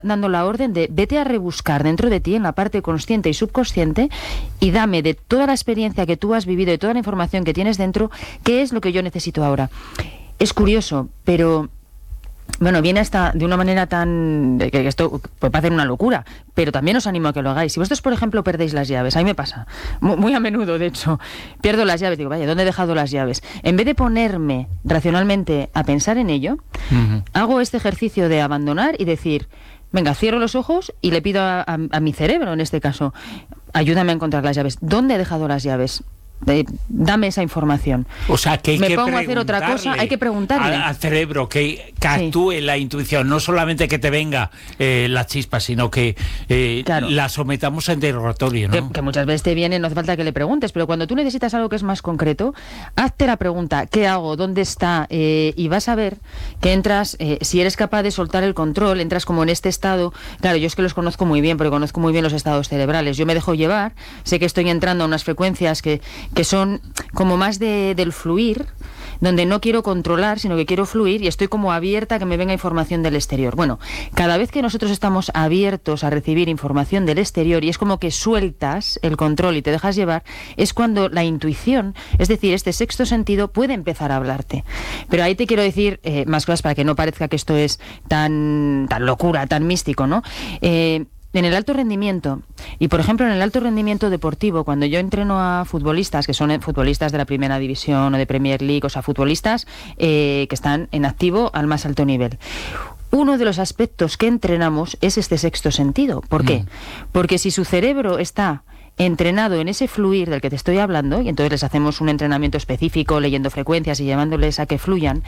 dando la orden de vete a rebuscar dentro de ti, en la parte consciente y subconsciente, y dame de toda la experiencia que tú has vivido y toda la información que tienes dentro, qué es lo que yo necesito ahora. Es curioso, pero... Bueno, viene hasta de una manera tan... que esto puede parecer una locura, pero también os animo a que lo hagáis. Si vosotros, por ejemplo, perdéis las llaves, a mí me pasa, muy a menudo, de hecho, pierdo las llaves, digo, vaya, ¿dónde he dejado las llaves? En vez de ponerme racionalmente a pensar en ello, hago este ejercicio de abandonar y decir, venga, cierro los ojos y le pido a mi cerebro, en este caso, ayúdame a encontrar las llaves. ¿Dónde he dejado las llaves? Dame esa información. O sea, que hay me que pongo a hacer otra cosa, hay que preguntarle al cerebro que actúe la intuición, no solamente que te venga la chispa, sino que claro, la sometamos a interrogatorio, ¿no? Que muchas veces te viene, no hace falta que le preguntes, pero cuando tú necesitas algo que es más concreto, hazte la pregunta, ¿qué hago? ¿Dónde está? Y vas a ver que entras, si eres capaz de soltar el control, entras como en este estado. Claro, yo es que los conozco muy bien, porque conozco muy bien los estados cerebrales. Yo me dejo llevar, sé que estoy entrando a unas frecuencias que son como más del fluir, donde no quiero controlar, sino que quiero fluir, y estoy como abierta a que me venga información del exterior. Bueno, cada vez que nosotros estamos abiertos a recibir información del exterior, y es como que sueltas el control y te dejas llevar, es cuando la intuición, es decir, este sexto sentido, puede empezar a hablarte. Pero ahí te quiero decir más cosas para que no parezca que esto es tan locura, tan místico, ¿no? En el alto rendimiento, y por ejemplo en el alto rendimiento deportivo, cuando yo entreno a futbolistas, que son futbolistas de la primera división o de Premier League, o sea, futbolistas que están en activo al más alto nivel, uno de los aspectos que entrenamos es este sexto sentido. ¿Por qué? Porque si su cerebro está entrenado en ese fluir del que te estoy hablando, y entonces les hacemos un entrenamiento específico, leyendo frecuencias y llevándoles a que fluyan,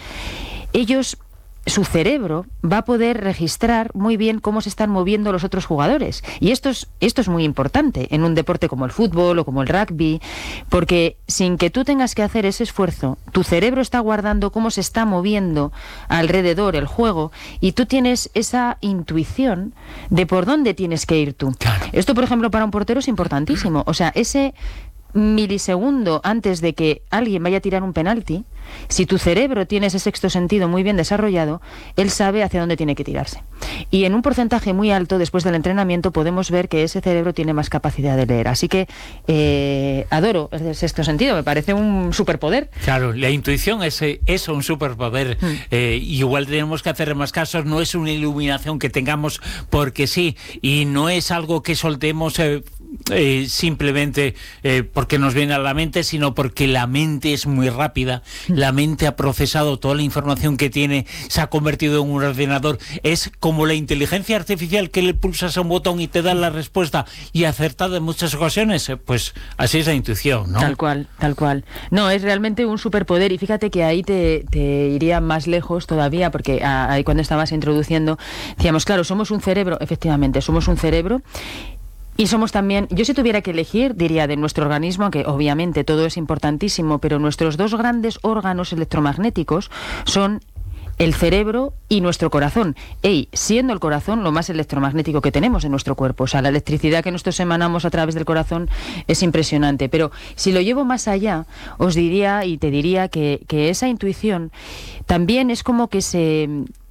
su cerebro va a poder registrar muy bien cómo se están moviendo los otros jugadores. Y esto es muy importante en un deporte como el fútbol o como el rugby, porque sin que tú tengas que hacer ese esfuerzo, tu cerebro está guardando cómo se está moviendo alrededor el juego, y tú tienes esa intuición de por dónde tienes que ir tú. Claro. Esto, por ejemplo, para un portero es importantísimo. O sea, ese milisegundo antes de que alguien vaya a tirar un penalti, si tu cerebro tiene ese sexto sentido muy bien desarrollado, él sabe hacia dónde tiene que tirarse. Y en un porcentaje muy alto, después del entrenamiento, podemos ver que ese cerebro tiene más capacidad de leer. Así que adoro el sexto sentido, me parece un superpoder. Claro, la intuición es un superpoder. Igual tenemos que hacer más casos, no es una iluminación que tengamos porque sí, y no es algo que soltemos simplemente porque nos viene a la mente, sino porque la mente es muy rápida, la mente ha procesado toda la información que tiene, se ha convertido en un ordenador. Es como la inteligencia artificial, que le pulsas a un botón y te da la respuesta, y acertada en muchas ocasiones. Pues así es la intuición, ¿no? Tal cual. No, es realmente un superpoder, y fíjate que ahí te iría más lejos todavía, porque ahí cuando estabas introduciendo, decíamos, claro, somos un cerebro, efectivamente, somos un cerebro. Y somos también, yo si tuviera que elegir, diría de nuestro organismo, que obviamente todo es importantísimo, pero nuestros dos grandes órganos electromagnéticos son el cerebro y nuestro corazón. Siendo el corazón lo más electromagnético que tenemos en nuestro cuerpo. O sea, la electricidad que nosotros emanamos a través del corazón es impresionante. Pero si lo llevo más allá, os diría y te diría que esa intuición también es como que se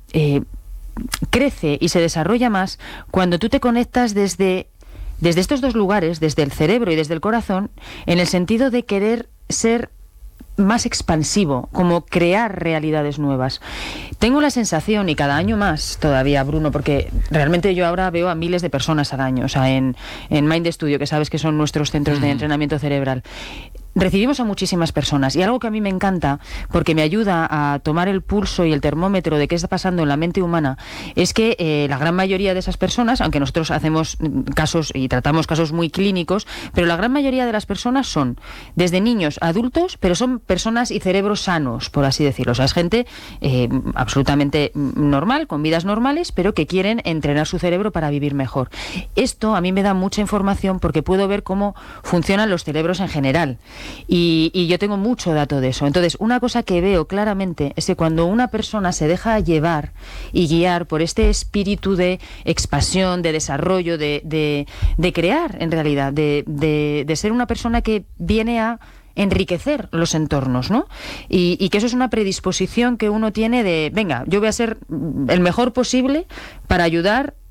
crece y se desarrolla más cuando tú te conectas desde estos dos lugares, desde el cerebro y desde el corazón, en el sentido de querer ser más expansivo, como crear realidades nuevas. Tengo la sensación, y cada año más todavía, Bruno, porque realmente yo ahora veo a miles de personas al año, o sea, en Mind Studio, que sabes que son nuestros centros de entrenamiento cerebral, recibimos a muchísimas personas, y algo que a mí me encanta, porque me ayuda a tomar el pulso y el termómetro de qué está pasando en la mente humana, es que la gran mayoría de esas personas, aunque nosotros hacemos casos y tratamos casos muy clínicos, pero la gran mayoría de las personas son desde niños a adultos, pero son personas y cerebros sanos, por así decirlo. O sea, es gente absolutamente normal, con vidas normales, pero que quieren entrenar su cerebro para vivir mejor. Esto a mí me da mucha información, porque puedo ver cómo funcionan los cerebros en general. Y yo tengo mucho dato de eso. Entonces, una cosa que veo claramente es que cuando una persona se deja llevar y guiar por este espíritu de expansión, de desarrollo, de crear, en realidad, de ser una persona que viene a enriquecer los entornos, ¿no? Y que eso es una predisposición que uno tiene de, venga, yo voy a ser el mejor posible para ayudar